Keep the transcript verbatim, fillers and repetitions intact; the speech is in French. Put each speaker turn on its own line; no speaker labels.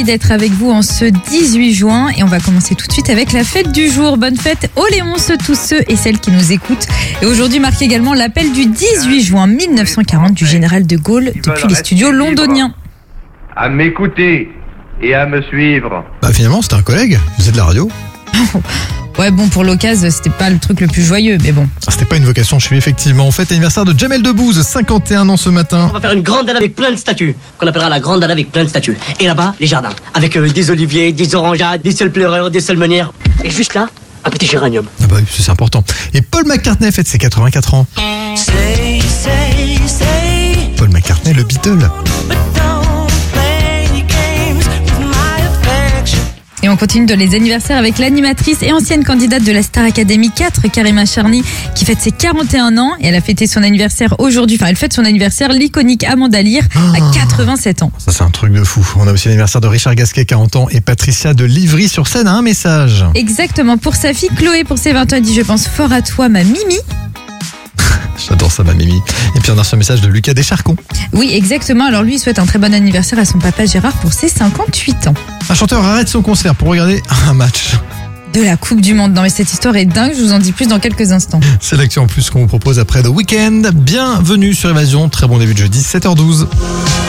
d'être avec vous en ce dix-huit juin et on va commencer tout de suite avec la fête du jour. Bonne fête aux Léonce, tous ceux et celles qui nous écoutent. Et aujourd'hui marque également l'appel du dix-huit juin mille neuf cent quarante du général de Gaulle depuis les studios londoniens.
À m'écouter et à me suivre.
Bah finalement c'était un collègue, il faisait de la radio.
Ouais bon, pour l'occasion c'était pas le truc le plus joyeux, mais bon.
Ah, c'était pas une vocation, je suis effectivement. On fête l'anniversaire de Jamel Debbouze, cinquante et un ans ce matin.
On va faire une grande dalle avec plein de statues, qu'on appellera la grande dalle avec plein de statues. Et là-bas, les jardins, avec euh, des oliviers, des orangeades, des seuls pleureurs, des seuls meunières. Et juste là, un petit géranium.
Ah bah oui, c'est important. Et Paul McCartney fête ses quatre-vingt-quatre ans.
Say, say, say,
Paul McCartney, le Beatle.
but don't play games with my affection.
Et on continue dans les anniversaires avec l'animatrice et ancienne candidate de la Star Academy quatre, Karima Charny, qui fête ses quarante et un ans. Et elle a fêté son anniversaire aujourd'hui. Enfin, elle fête son anniversaire, l'iconique Amanda Lear, à quatre-vingt-sept ans.
Ça c'est un truc de fou. On a aussi l'anniversaire de Richard Gasquet, quarante ans, et Patricia de Livry sur scène a un message.
Exactement. Pour sa fille Chloé, pour ses vingt ans, elle dit « Je pense fort à toi, ma Mimi ».
J'adore ça, ma Mimi. Et puis on a reçu un message de Lucas Descharcons.
Oui, exactement. Alors lui, il souhaite un très bon anniversaire à son papa Gérard pour ses cinquante-huit ans.
Un chanteur arrête son concert pour regarder un match.
De la Coupe du Monde. Non mais cette histoire est dingue, je vous en dis plus dans quelques instants.
C'est l'actu en plus qu'on vous propose après The Weeknd. Bienvenue sur Évasion, très bon début de jeudi, sept heures douze.